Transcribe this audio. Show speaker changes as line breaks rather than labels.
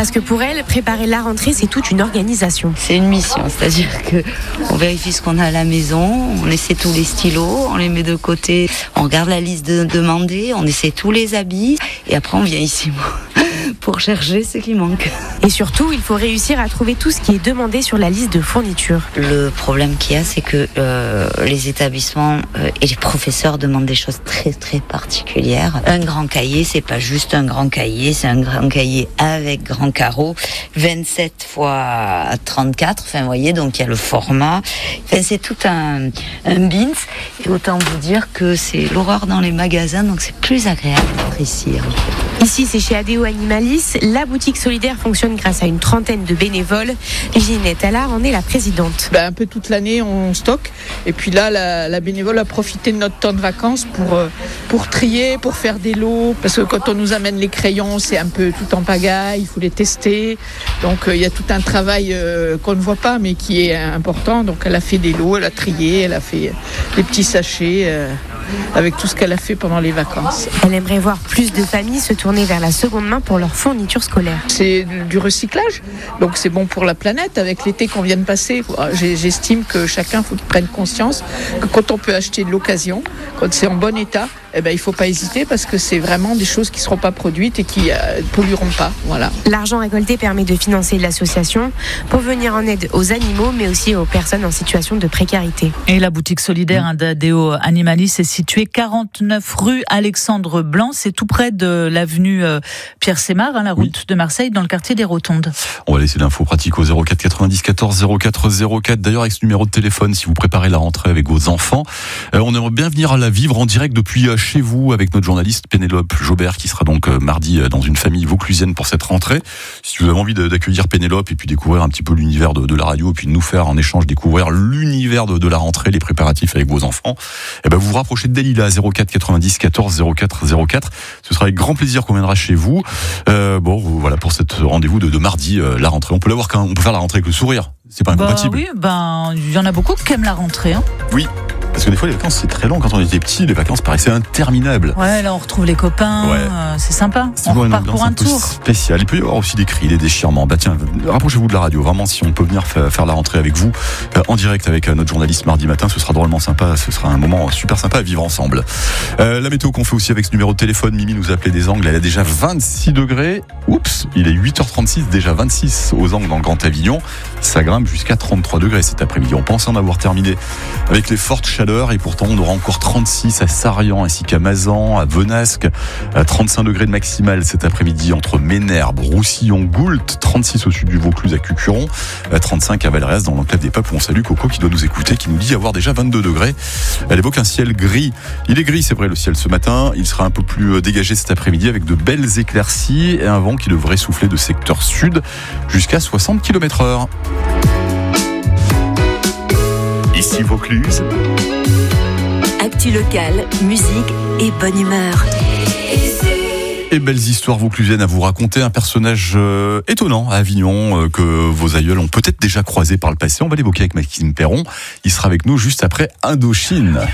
Parce que pour elle, préparer la rentrée, c'est toute une organisation.
C'est une mission, c'est-à-dire qu'on vérifie ce qu'on a à la maison, on essaie tous les stylos, on les met de côté, on regarde la liste demandée, on essaie tous les habits et après on vient ici pour chercher ce qui manque.
Et surtout, il faut réussir à trouver tout ce qui est demandé sur la liste de fournitures.
Le problème qu'il y a, c'est que les établissements et les professeurs demandent des choses très très particulières. Un grand cahier, c'est pas juste un grand cahier, c'est un grand cahier avec grand carreau, 27 x 34, enfin vous voyez, donc il y a le format. Enfin, c'est tout un bins, et autant vous dire que c'est l'horreur dans les magasins, donc c'est plus agréable d'être ici. En fait.
Ici, c'est chez ADO Animalis. La boutique solidaire fonctionne grâce à une trentaine de bénévoles. Ginette Allard en est la présidente.
Un peu toute l'année, on stocke. Et puis là, la bénévole a profité de notre temps de vacances pour trier, pour faire des lots. Parce que quand on nous amène les crayons, c'est un peu tout en pagaille, il faut les tester. Donc il y a tout un travail qu'on ne voit pas, mais qui est important. Donc elle a fait des lots, elle a trié, elle a fait des petits sachets avec tout ce qu'elle a fait pendant les vacances.
Elle aimerait voir plus de familles se tourner vers la seconde main pour leurs fournitures scolaires.
C'est du recyclage, donc c'est bon pour la planète. Avec l'été qu'on vient de passer, j'estime que chacun faut qu'il prenne conscience que quand on peut acheter de l'occasion, quand c'est en bon état, il ne faut pas hésiter parce que c'est vraiment des choses qui ne seront pas produites et qui ne pollueront pas. Voilà.
L'argent récolté permet de financer l'association pour venir en aide aux animaux, mais aussi aux personnes en situation de précarité.
Et la boutique solidaire d'ADO Animalis est située 49 rue Alexandre Blanc. C'est tout près de l'avenue Pierre Sémard, la route de Marseille, dans le quartier des Rotondes.
On va laisser l'info pratique au 04 90 14 04 04. D'ailleurs, avec ce numéro de téléphone, si vous préparez la rentrée avec vos enfants, on aimerait bien venir la vivre en direct depuis chez vous avec notre journaliste Pénélope Jobert qui sera donc mardi dans une famille vauclusienne pour cette rentrée. Si vous avez envie d'accueillir Pénélope et puis découvrir un petit peu l'univers de la radio et puis de nous faire en échange découvrir l'univers de la rentrée, les préparatifs avec vos enfants, vous vous rapprochez de Dalila 04 90 14 04 04. Ce sera avec grand plaisir qu'on viendra chez vous. Voilà pour cette rendez-vous de mardi, la rentrée. On peut faire la rentrée avec le sourire. C'est pas incompatible.
Oui, il y en a beaucoup qui aiment la rentrée.
Oui. Parce que des fois, les vacances, c'est très long. Quand on était petit, les vacances paraissaient interminables.
Ouais, là, on retrouve les copains. Ouais. C'est sympa.
On repart pour un tour spécial. Il peut y avoir aussi des cris, des déchirements. Tiens, rapprochez-vous de la radio. Vraiment, si on peut venir faire la rentrée avec vous, en direct avec notre journaliste mardi matin, ce sera drôlement sympa. Ce sera un moment super sympa à vivre ensemble. La météo qu'on fait aussi avec ce numéro de téléphone. Mimi nous appelait des Angles. Elle a déjà 26 degrés. Oups, il est 8h36, déjà 26 aux Angles dans le Grand Avignon. Ça grimpe jusqu'à 33 degrés cet après-midi. On pensait en avoir terminé avec les fortes chaleurs et pourtant on aura encore 36 à Sarian ainsi qu'à Mazan, à Venasque, à 35 degrés de maximal cet après-midi entre Ménherbe, Roussillon, Goult, 36 au sud du Vaucluse à Cucuron, 35 à Valréas dans l'enclave des Peuples où on salue Coco qui doit nous écouter, qui nous dit avoir déjà 22 degrés. Elle évoque un ciel gris. Il est gris, c'est vrai, le ciel ce matin. Il sera un peu plus dégagé cet après-midi avec de belles éclaircies et un vent qui devrait souffler de secteur sud jusqu'à 60 km/h. Ici Vaucluse.
Actu locale, musique et bonne humeur.
Et belles histoires vauclusiennes à vous raconter. Un personnage étonnant à Avignon que vos aïeuls ont peut-être déjà croisé par le passé. On va l'évoquer avec Maxime Perron. Il sera avec nous juste après Indochine.